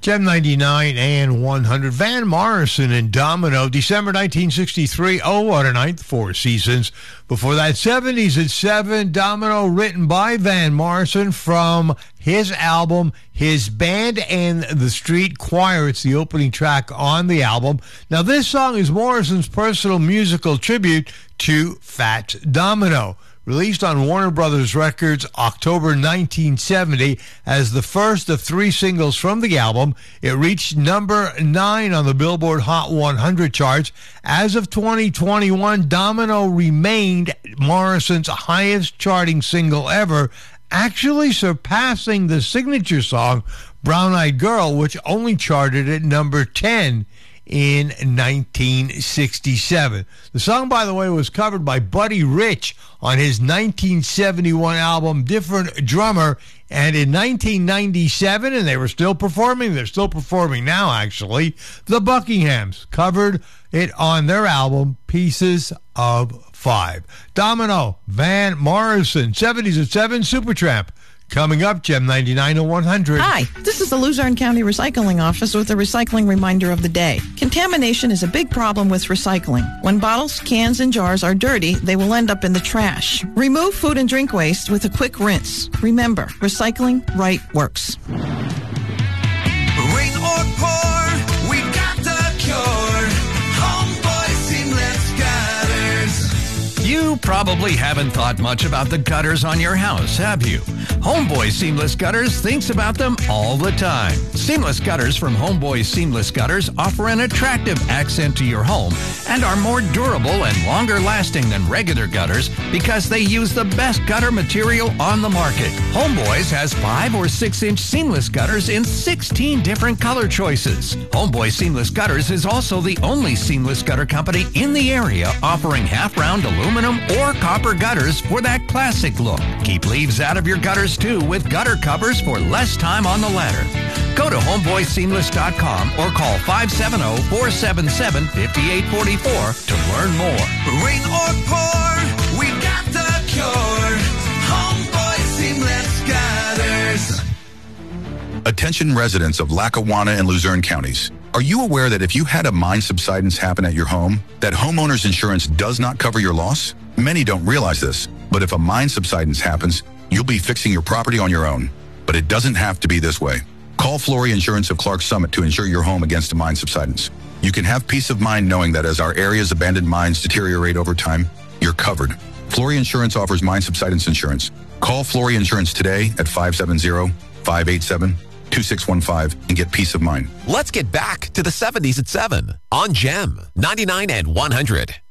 Gem 99 and 100. Van Morrison and Domino, December 1963. Oh, what a night, 4 seasons. Before that, 70s at 7. Domino, written by Van Morrison from his album, His Band and the Street Choir. It's the opening track on the album. Now, this song is Morrison's personal musical tribute to Fats Domino. Released on Warner Brothers Records October 1970 as the first of 3 singles from the album, it reached number 9 on the Billboard Hot 100 charts. As of 2021, Domino remained Morrison's highest charting single ever, actually surpassing the signature song Brown Eyed Girl, which only charted at number 10 in 1967. The song, by the way, was covered by Buddy Rich on his 1971 album Different Drummer, and in 1997, and they were still performing, they're still performing now actually, the Buckinghams covered it on their album Pieces of 5. Domino, Van Morrison, 70s at 7, Supertramp. Coming up, Gem 99 and 100. Hi, this is the Luzerne County Recycling Office with a recycling reminder of the day. Contamination is a big problem with recycling. When bottles, cans, and jars are dirty, they will end up in the trash. Remove food and drink waste with a quick rinse. Remember, recycling right works. Rain or pour, we got the cure. Homeboy Seamless Gutters. You probably haven't thought much about the gutters on your house, have you? Homeboy Seamless Gutters thinks about them all the time. Seamless Gutters from Homeboy Seamless Gutters offer an attractive accent to your home and are more durable and longer lasting than regular gutters because they use the best gutter material on the market. Homeboy's has 5 or 6 inch seamless gutters in 16 different color choices. Homeboy Seamless Gutters is also the only seamless gutter company in the area offering half-round aluminum or copper gutters for that classic look. Keep leaves out of your gutters too with gutter covers for less time on the ladder. Go to homeboyseamless.com or call 570-477-5844 to learn more. Rain or pour, we got the cure. Homeboy Seamless Gutters. Attention residents of Lackawanna and Luzerne counties. Are you aware that if you had a mine subsidence happen at your home, that homeowner's insurance does not cover your loss? Many don't realize this, but if a mine subsidence happens, you'll be fixing your property on your own. But it doesn't have to be this way. Call Flory Insurance of Clark Summit to insure your home against a mine subsidence. You can have peace of mind knowing that as our area's abandoned mines deteriorate over time, you're covered. Flory Insurance offers mine subsidence insurance. Call Flory Insurance today at 570-587-2615 and get peace of mind. Let's get back to the 70s at 7 on Gem 99 and 100.